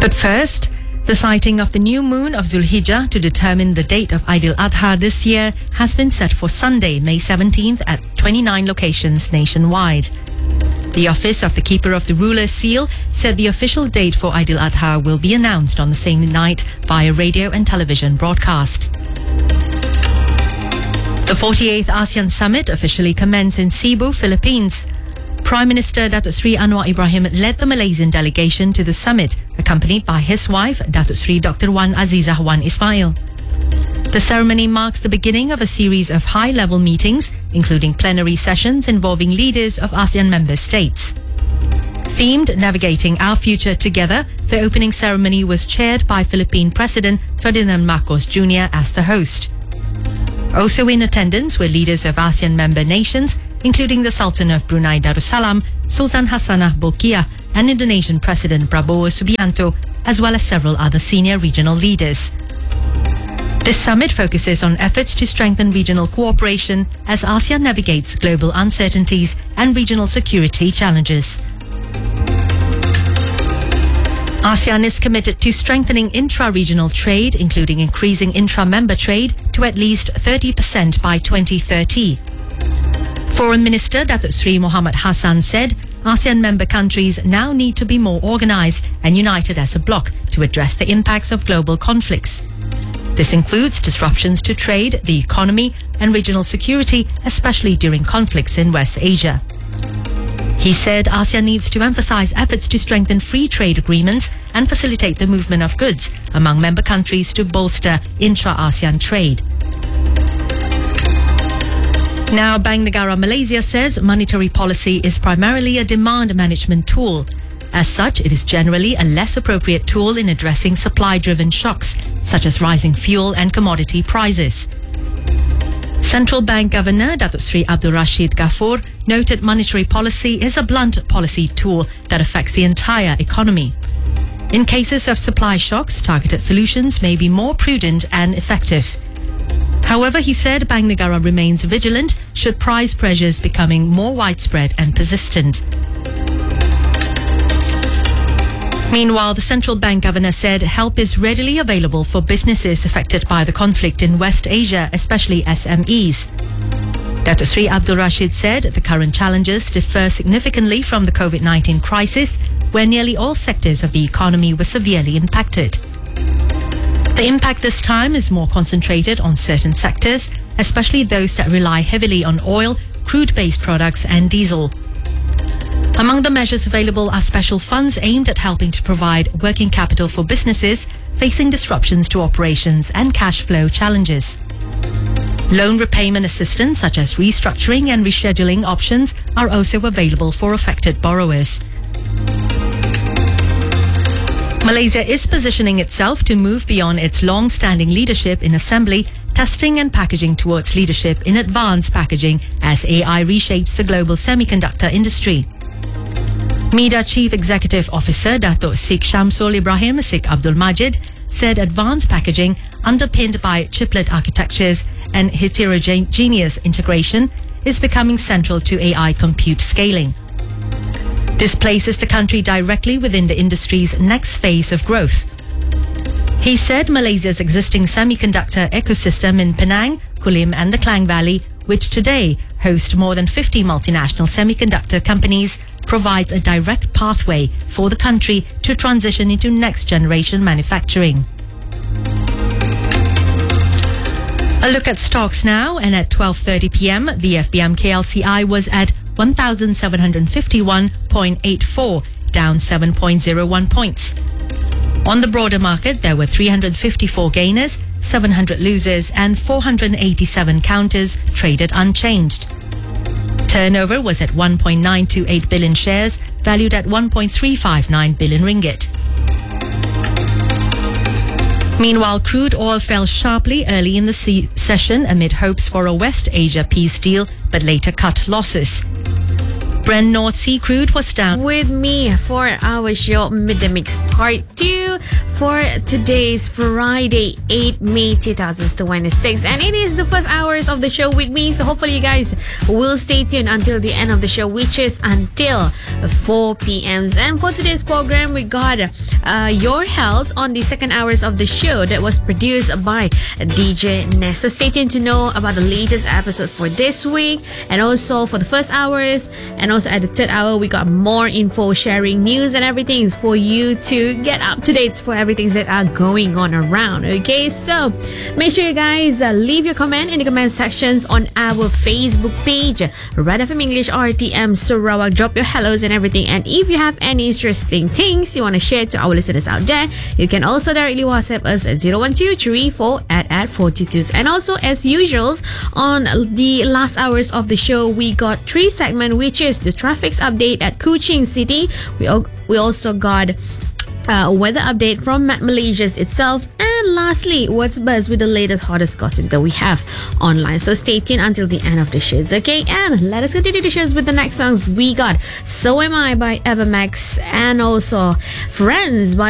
But first, the sighting of the new moon of Zulhijjah to determine the date of Eid al-Adha this year has been set for Sunday, May 17th at 29 locations nationwide. The Office of the Keeper of the Ruler's Seal said the official date for Eid al-Adha will be announced on the same night via radio and television broadcast. The 48th ASEAN Summit officially commenced in Cebu, Philippines. Prime Minister Datuk Sri Anwar Ibrahim led the Malaysian delegation to the summit, accompanied by his wife, Datuk Sri Dr. Wan Azizah Wan Ismail. The ceremony marks the beginning of a series of high-level meetings, including plenary sessions involving leaders of ASEAN member states. Themed Navigating Our Future Together, the opening ceremony was chaired by Philippine President Ferdinand Marcos Jr. as the host. Also in attendance were leaders of ASEAN member nations, including the Sultan of Brunei Darussalam, Sultan Hassanah Bolkiah, and Indonesian President Prabowo Subianto, as well as several other senior regional leaders. This summit focuses on efforts to strengthen regional cooperation as ASEAN navigates global uncertainties and regional security challenges. ASEAN is committed to strengthening intra-regional trade, including increasing intra-member trade to at least 30% by 2030. Foreign Minister Datuk Sri Muhammad Hassan said ASEAN member countries now need to be more organized and united as a bloc to address the impacts of global conflicts. This includes disruptions to trade, the economy, and regional security, especially during conflicts in West Asia. He said ASEAN needs to emphasize efforts to strengthen free trade agreements and facilitate the movement of goods among member countries to bolster intra-ASEAN trade. Now, Bank Negara Malaysia says monetary policy is primarily a demand management tool. As such, it is generally a less appropriate tool in addressing supply-driven shocks, such as rising fuel and commodity prices. Central Bank Governor Datuk Sri Abdul Rashid Ghaffur noted monetary policy is a blunt policy tool that affects the entire economy. In cases of supply shocks, targeted solutions may be more prudent and effective. However, he said Bank Negara remains vigilant should price pressures becoming more widespread and persistent. Meanwhile, the central bank governor said help is readily available for businesses affected by the conflict in West Asia, especially SMEs. Datuk Sri Abdul Rashid said the current challenges differ significantly from the COVID-19 crisis, where nearly all sectors of the economy were severely impacted. The impact this time is more concentrated on certain sectors, especially those that rely heavily on oil, crude-based products and diesel. Among the measures available are special funds aimed at helping to provide working capital for businesses facing disruptions to operations and cash flow challenges. Loan repayment assistance such as restructuring and rescheduling options are also available for affected borrowers. Malaysia is positioning itself to move beyond its long-standing leadership in assembly, testing and packaging towards leadership in advanced packaging as AI reshapes the global semiconductor industry. MEDA Chief Executive Officer Datuk Sheikh Shamsul Ibrahim Sheikh Abdul Majid said advanced packaging underpinned by chiplet architectures and heterogeneous integration is becoming central to AI compute scaling. This places the country directly within the industry's next phase of growth. He said Malaysia's existing semiconductor ecosystem in Penang, Kulim and the Klang Valley, which today host more than 50 multinational semiconductor companies, provides a direct pathway for the country to transition into next-generation manufacturing. A look at stocks now, and at 12:30 p.m, the FBM KLCI was at 1,751.84, down 7.01 points. On the broader market, there were 354 gainers, 700 losers, and 487 counters traded unchanged. Turnover was at 1.928 billion shares, valued at 1.359 billion ringgit. Meanwhile, crude oil fell sharply early in the session amid hopes for a West Asia peace deal, but later cut losses. Brent North Sea crude was down. With me for our show, Midday Mix Part 2 for today's Friday, 8 May 2026. And it is the first hours of the show with me, so hopefully you guys will stay tuned until the end of the show, which is until 4 p.m. And for today's program, we got Your Health on the second hours of the show that was produced by DJ Ness. So stay tuned to know about the latest episode for this week, and also for the first hours, and also at the third hour we got more info, sharing news and everything for you to get up to date for everything that are going on around. Okay, so make sure you guys leave your comment in the comment sections on our Facebook page, Red FM English RTM Sarawak. Drop your hellos and everything, and if you have any interesting things you want to share to our listeners out there, you can also directly WhatsApp us at 01234 and also as usual on the last hours of the show we got 3 segments, which is the traffic's update at Kuching City. We also got a weather update from Met Malaysia's itself, and lastly, what's buzz with the latest hottest gossip that we have online. So stay tuned until the end of the shows, okay? And let us continue the shows with the next songs. We got So Am I by Evermax, and also Friends by